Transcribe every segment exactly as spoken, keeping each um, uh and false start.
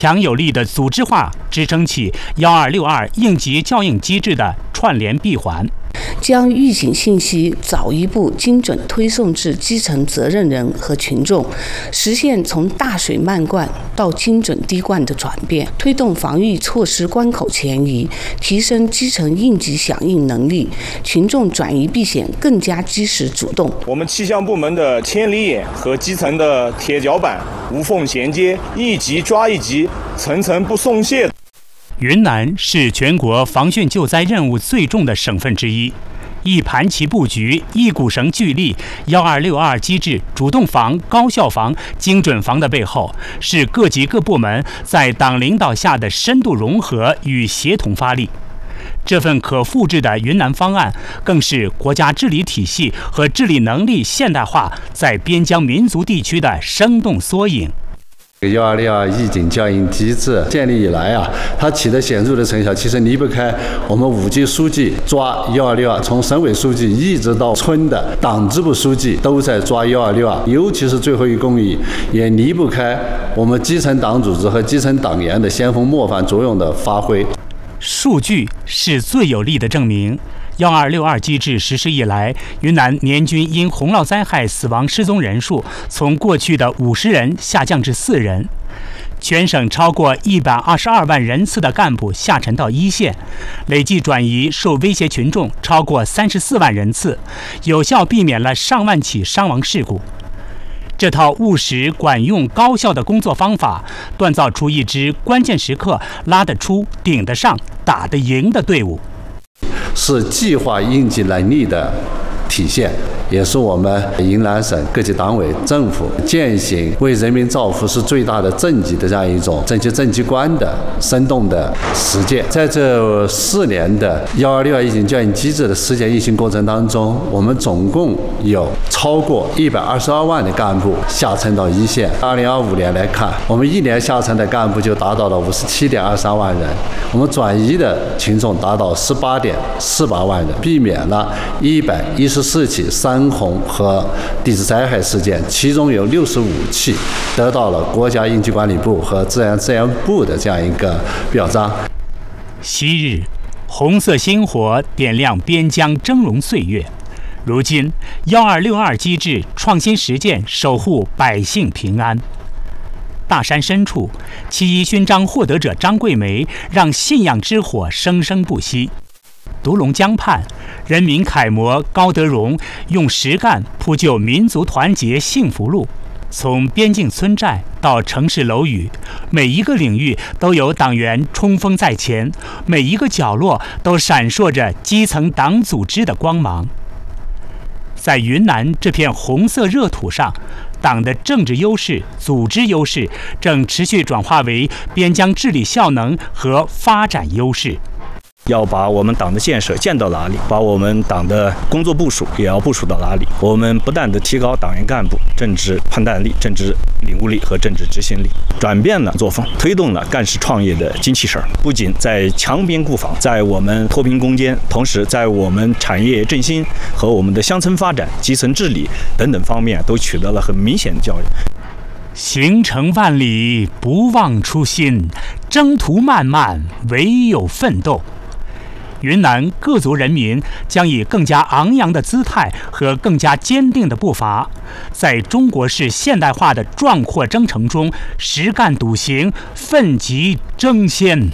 强有力的组织化支撑起幺二六二应急效应机制的串联闭环， 将预警信息早一步精准推送至基层责任人和群众，实现从大水漫灌到精准滴灌的转变，推动防御措施关口前移，提升基层应急响应能力，群众转移避险更加及时主动。 我们气象部门的千里眼和基层的铁脚板无缝衔接，一级抓一级，层层不松懈。 云南是全国防汛救灾任务最重的省份之一，一盘棋布局，一股绳聚力，幺二六二机制主动防、高效防、精准防的背后，是各级各部门在党领导下的深度融合与协同发力。这份可复制的云南方案，更是国家治理体系和治理能力现代化在边疆民族地区的生动缩影。 幺二六二预警效应机制建立以来啊，它取得显著的成效，其实离不开我们五级书记抓幺二六二，从省委书记一直到村的党支部书记都在抓幺二六二，尤其是最后一公里，也离不开我们基层党组织和基层党员的先锋模范作用的发挥。 数据是最有力的证明。幺二六二机制实施以来，云南年均因洪涝灾害死亡失踪人数从过去的五十人下降至四人，全省超过一百二十二万人次的干部下沉到一线，累计转移受威胁群众超过三十四万人次，有效避免了上万起伤亡事故。这套务实、管用、高效的工作方法，锻造出一支关键时刻拉得出、顶得上、打得赢的队伍。 是计划应急能力的体现，也是我们云南省各级党委政府践行为人民造福是最大的政绩的这样一种政绩政绩观的生动的实践。在这四年的幺二六二预警效应机制的实践运行过程当中，我们总共有超过一百二十二万的干部下沉到一线。二零二五年来看，我们一年下沉的干部就达到了五十七点二三万人，我们转移的群众达到十八点四八万人，避免了一百一十四起山洪和地质灾害事件，其中有六十五起得到了国家应急管理部和自然资源部的这样一个表彰。 昔日红色星火点亮边疆峥嵘岁月，如今幺二六二机制创新实践，守护百姓平安。大山深处，七一勋章获得者张桂梅让信仰之火生生不息。独龙江畔，人民楷模高德荣用实干铺就民族团结幸福路。从边境村寨到城市楼宇，每一个领域都有党员冲锋在前，每一个角落都闪烁着基层党组织的光芒。在云南这片红色热土上，党的政治优势、组织优势正持续转化为边疆治理效能和发展优势。 要把我们党的建设建到哪里，把我们党的工作部署也要部署到哪里。我们不断地提高党员干部政治判断力、政治领悟力和政治执行力，转变了作风，推动了干事创业的精气神。不仅在强边固防，在我们脱贫攻坚，同时在我们产业振兴和我们的乡村发展、基层治理等等方面都取得了很明显的效应。 行程万里，不忘初心，征途漫漫，唯有奋斗。云南各族人民将以更加昂扬的姿态和更加坚定的步伐，在中国式现代化的壮阔征程中实干笃行，奋楫争先。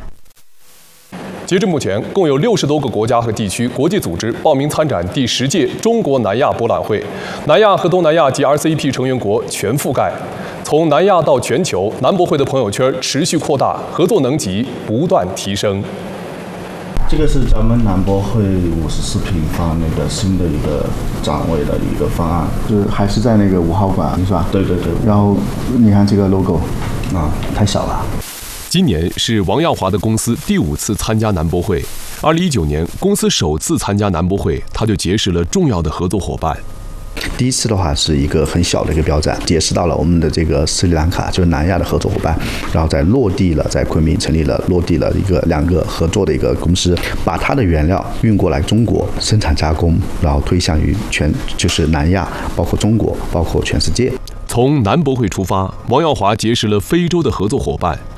截至目前，共有六十多个国家和地区、国际组织报名参展第十届中国南亚博览会，南亚和东南亚及 R C E P 成员国全覆盖。从南亚到全球，南博会的朋友圈持续扩大，合作能级不断提升。 这个是咱们南博会五十四平方那个新的一个展位的一个方案，就是还是在那个五号馆是吧？对对对。然后你看这个 logo 啊，太小了。 今年是王耀华的公司第五次参加南博会。二零一九年，公司首次参加南博会，他就结识了重要的合作伙伴。 第一次的话是一个很小的一个标展，结识到了我们的这个斯里兰卡，就是南亚的合作伙伴，然后在落地了，在昆明成立了落地了一个两个合作的一个公司，把它的原料运过来中国生产加工，然后推向于全就是南亚，包括中国，包括全世界。 从从南博会出发，王耀华结识了非洲的合作伙伴，